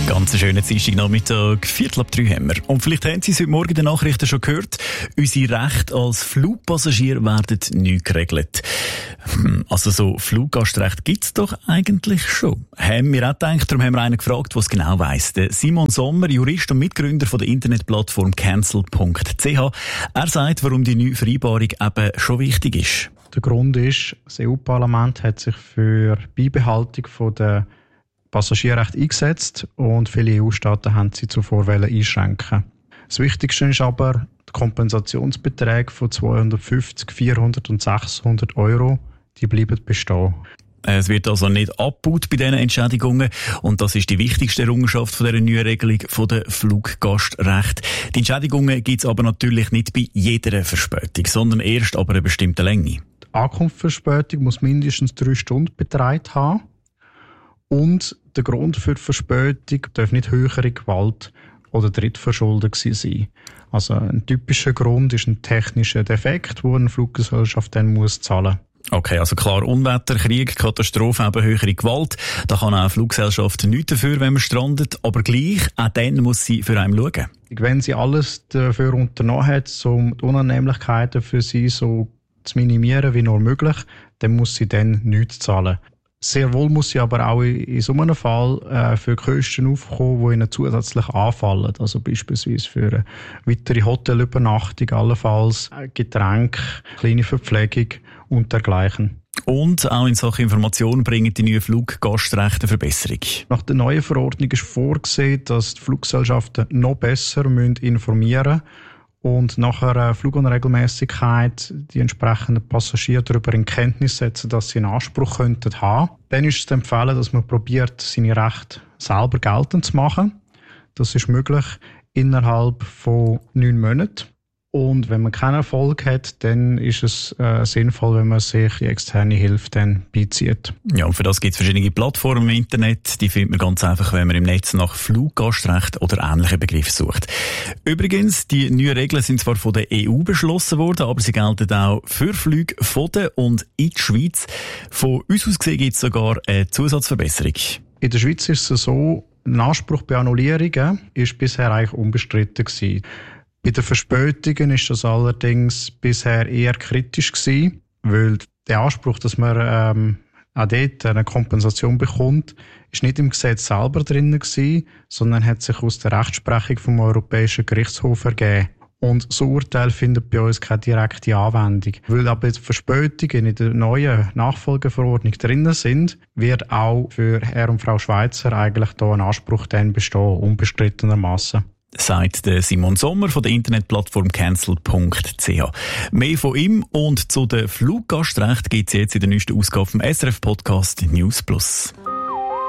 Ganz schönen Dienstagnachmittag, 2:45 haben wir. Und vielleicht haben Sie es heute Morgen in den Nachrichten schon gehört, unsere Rechte als Flugpassagier werden neu geregelt. Also so Fluggastrecht gibt's doch eigentlich schon. Haben wir auch gedacht, darum haben wir einen gefragt, der es genau weiss. Der Simon Sommer, Jurist und Mitgründer von der Internetplattform cancel.ch. Er sagt, warum die neue Vereinbarung eben schon wichtig ist. Der Grund ist, das EU-Parlament hat sich für die Beibehaltung der Passagierrechte eingesetzt und viele EU-Staaten haben sie zuvor einschränken. Das Wichtigste ist aber, die Kompensationsbeträge von 250, 400 und 600 Euro, die bleiben bestehen. Es wird also nicht abgebaut bei diesen Entschädigungen und das ist die wichtigste Errungenschaft von dieser neuen Regelung von der Fluggastrechte. Die Entschädigungen gibt es aber natürlich nicht bei jeder Verspätung, sondern erst ab einer bestimmten Länge. Die Ankunftsverspätung muss mindestens 3 Stunden betragen haben und der Grund für die Verspätung darf nicht höhere Gewalt oder Drittverschuldung sein. Also ein typischer Grund ist ein technischer Defekt, wo eine Fluggesellschaft dann muss zahlen. Okay, also klar, Unwetter, Krieg, Katastrophe, eben höhere Gewalt. Da kann auch eine Fluggesellschaft nichts dafür, wenn man strandet. Aber gleich, auch dann muss sie für einen schauen. Wenn sie alles dafür unternommen hat, um die Unannehmlichkeiten für sie so zu minimieren wie nur möglich, dann muss sie dann nichts zahlen. Sehr wohl muss sie aber auch in so einem Fall für Kosten aufkommen, die ihnen zusätzlich anfallen. Also beispielsweise für eine weitere Hotelübernachtung, allenfalls Getränke, kleine Verpflegung und dergleichen. Und auch in Sachen Information bringen die neuen Fluggastrechte eine Verbesserung. Nach der neuen Verordnung ist vorgesehen, dass die Fluggesellschaften noch besser informieren müssen und nach einer Flugunregelmäßigkeit die entsprechenden Passagiere darüber in Kenntnis setzen, dass sie einen Anspruch könnten haben. Dann ist es zu empfehlen, dass man probiert, seine Rechte selber geltend zu machen. Das ist möglich innerhalb von 9 Monaten. Und wenn man keinen Erfolg hat, dann ist es sinnvoll, wenn man sich die externe Hilfe dann beizieht. Ja, und für das gibt es verschiedene Plattformen im Internet. Die findet man ganz einfach, wenn man im Netz nach Fluggastrecht oder ähnlichen Begriffen sucht. Übrigens, die neuen Regeln sind zwar von der EU beschlossen worden, aber sie gelten auch für Flüge von der und in die Schweiz. Von uns aus gesehen gibt es sogar eine Zusatzverbesserung. In der Schweiz ist es so, ein Anspruch bei Annullierungen ist bisher eigentlich unbestritten gewesen. Bei den Verspätungen ist das allerdings bisher eher kritisch gewesen, weil der Anspruch, dass man auch dort eine Kompensation bekommt, ist nicht im Gesetz selber drin gewesen, sondern hat sich aus der Rechtsprechung vom Europäischen Gerichtshof ergeben. Und so Urteil findet bei uns keine direkte Anwendung. Weil aber die Verspätungen in der neuen Nachfolgeverordnung drin sind, wird auch für Herr und Frau Schweizer eigentlich da ein Anspruch dann bestehen, unbestrittenermaßen. Sagt der Simon Sommer von der Internetplattform cancel.ch. Mehr von ihm und zu den Fluggastrechten gibt es jetzt in der neuesten Ausgabe vom SRF Podcast News Plus.